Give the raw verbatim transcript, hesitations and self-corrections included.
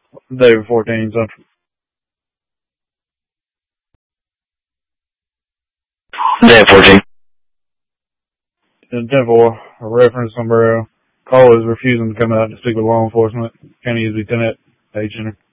David fourteen Central. David fourteen. ten four, a reference number. Caller is refusing to come out to speak with law enforcement. County is Lieutenant H. Enter.